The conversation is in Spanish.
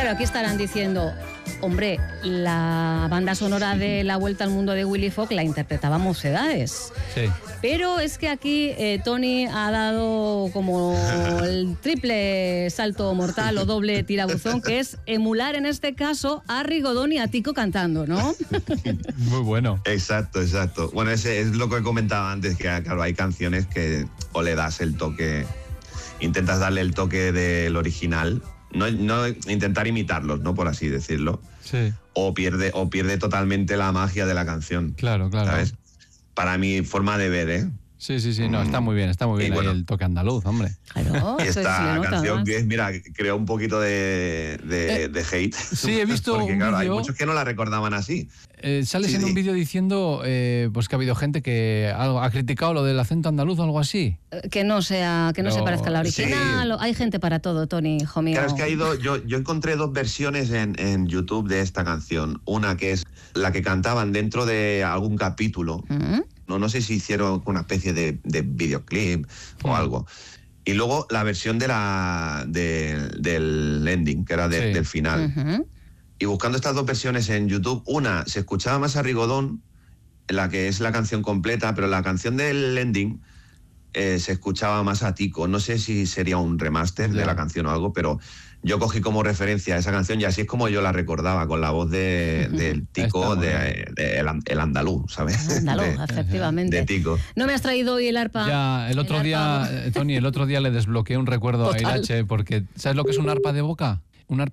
Claro, aquí estarán diciendo, hombre, la banda sonora de La Vuelta al Mundo de Willy Fogg la interpretaba Mocedades. Sí. Pero es que aquí Tony ha dado como el triple salto mortal o doble tirabuzón, que es emular en este caso a Rigodón y a Tico cantando, ¿no? Muy bueno. Exacto. Bueno, ese es lo que comentaba antes, que claro, hay canciones que o le das el toque, intentas darle el toque del original, no intentar imitarlos, ¿no? Por así decirlo. Sí. O pierde totalmente la magia de la canción. Claro. ¿Sabes? Para mi forma de ver, ¿eh? Sí, no, está muy bien Y bueno, el toque andaluz, hombre. Claro, Y esta canción más. que, mira, creó un poquito de hate. Sí, he visto porque, un claro, hay vídeo. muchos que no la recordaban así. Sales Sí, en un sí. vídeo diciendo pues que ha habido gente que ha criticado lo del acento andaluz o algo así. Que no se parezca a la original. Sí. Hay gente para todo, Tony, hijo mío. Claro, es que yo encontré dos versiones en YouTube de esta canción. Una que es la que cantaban dentro de algún capítulo. No sé si hicieron una especie de videoclip o algo. Y luego la versión del ending, que era del final. Y buscando estas dos versiones en YouTube, una se escuchaba más a Rigodón, la que es la canción completa, pero la canción del ending se escuchaba más a Tico. No sé si sería un remaster de la canción o algo, pero yo cogí como referencia esa canción y así es como yo la recordaba, con la voz del Tico, el andaluz, ¿sabes? Andaluz, efectivamente. De Tico. No me has traído hoy el arpa. Ya, el otro día le desbloqueé un recuerdo a Irache, porque ¿sabes lo que es un arpa de boca? Un arpa